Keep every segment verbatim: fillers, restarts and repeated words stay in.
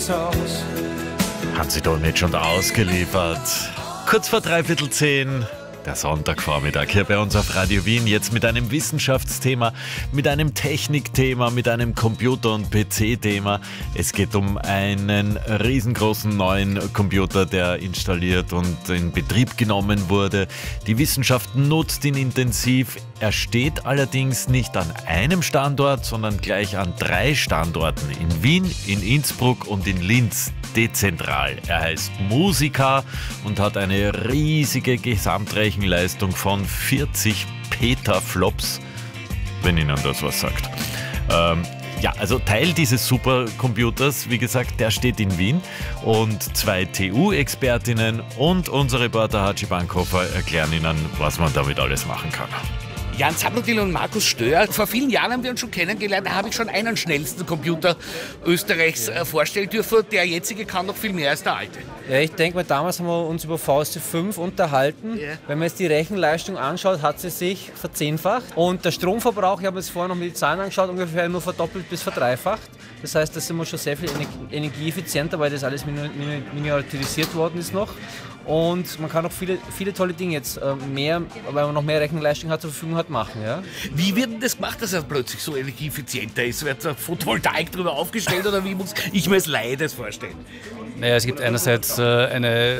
nichts aus. Hansi Dolmetsch und ausgeliefert. Kurz vor dreiviertel zehn, der Sonntagvormittag hier bei uns auf Radio Wien. Jetzt mit einem Wissenschaftsthema, mit einem Technikthema, mit einem Computer- und P C-Thema. Es geht um einen riesengroßen neuen Computer, der installiert und in Betrieb genommen wurde. Die Wissenschaft nutzt ihn intensiv. Er steht allerdings nicht an einem Standort, sondern gleich an drei Standorten. In Wien, in Innsbruck und in Linz. Dezentral. Er heißt Musica und hat eine riesige Gesamtrechenleistung von vierzig Petaflops, wenn Ihnen das was sagt. Ähm, ja, also Teil dieses Supercomputers, wie gesagt, der steht in Wien und zwei T U-Expertinnen und unser Reporter Haji Bankhofer erklären Ihnen, was man damit alles machen kann. Jan Zappeltil und Markus Stöhr. Vor vielen Jahren haben wir uns schon kennengelernt. Da habe ich schon einen schnellsten Computer Österreichs äh, vorstellen dürfen. Der jetzige kann noch viel mehr als der alte. Ja, ich denke mal, damals haben wir uns über V S T fünf unterhalten. Ja. Wenn man jetzt die Rechenleistung anschaut, hat sie sich verzehnfacht. Und der Stromverbrauch, ich habe mir jetzt vorher noch mit den Zahlen angeschaut, ungefähr nur verdoppelt bis verdreifacht. Das heißt, da sind wir schon sehr viel energieeffizienter, weil das alles miniaturisiert worden ist noch. Und man kann auch viele, viele tolle Dinge jetzt äh, mehr, weil man noch mehr Rechenleistung hat, zur Verfügung hat, machen. Ja? Wie wird denn das gemacht, dass er plötzlich so energieeffizienter ist? Wird eine Photovoltaik drüber aufgestellt oder wie muss ich mir als Laie das vorstellen? Naja, es gibt einerseits äh, eine,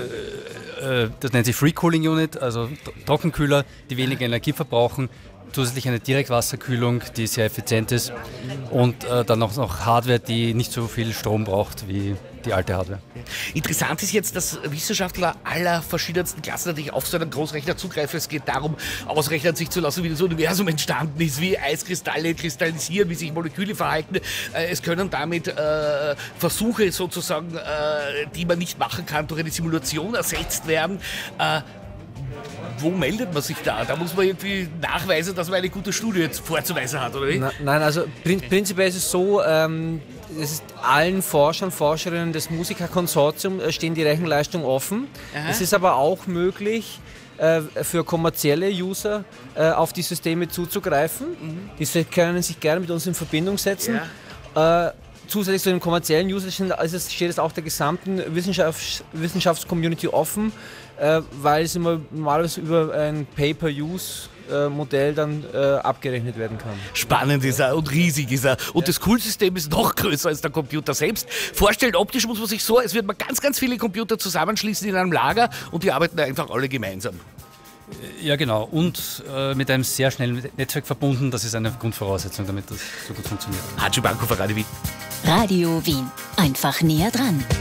äh, das nennt sich Free Cooling Unit, also Trockenkühler, die weniger Energie verbrauchen. Zusätzlich eine Direktwasserkühlung, die sehr effizient ist und äh, dann auch noch Hardware, die nicht so viel Strom braucht wie die alte Hardware. Interessant ist jetzt, dass Wissenschaftler aller verschiedensten Klassen natürlich auf so einen Großrechner zugreifen. Es geht darum, ausrechnen sich zu lassen, wie das Universum entstanden ist, wie Eiskristalle kristallisieren, wie sich Moleküle verhalten. Es können damit äh, Versuche sozusagen, äh, die man nicht machen kann, durch eine Simulation ersetzt werden. Äh, Wo meldet man sich da? Da muss man irgendwie nachweisen, dass man eine gute Studie vorzuweisen hat, oder wie? Na, nein, also prin prinzipiell ist es so, ähm, es ist allen Forschern, Forscherinnen des Musica-Konsortiums äh, stehen die Rechenleistung offen. Aha. Es ist aber auch möglich, äh, für kommerzielle User äh, auf die Systeme zuzugreifen. Mhm. Die können sich gerne mit uns in Verbindung setzen. Ja. Äh, Zusätzlich zu den kommerziellen Usern steht es auch der gesamten Wissenschafts Wissenschaftscommunity offen, äh, weil es immer normalerweise über ein Pay-per-Use-Modell dann äh, abgerechnet werden kann. Spannend ist er und riesig ist er. Und ja. Das Coolsystem ist noch größer als der Computer selbst. Vorstellen, optisch muss man sich so, es wird man ganz, ganz viele Computer zusammenschließen in einem Lager und die arbeiten einfach alle gemeinsam. Ja, genau. Und äh, mit einem sehr schnellen Netzwerk verbunden. Das ist eine Grundvoraussetzung, damit das so gut funktioniert. Haji Bankhofer, Radio Wien. Radio Wien. Einfach näher dran.